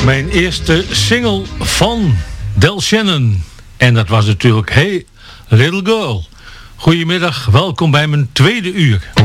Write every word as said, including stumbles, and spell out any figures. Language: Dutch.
Mijn eerste single van Del Shannon. En dat was natuurlijk Hey Little Girl. Goedemiddag, welkom bij mijn tweede uur.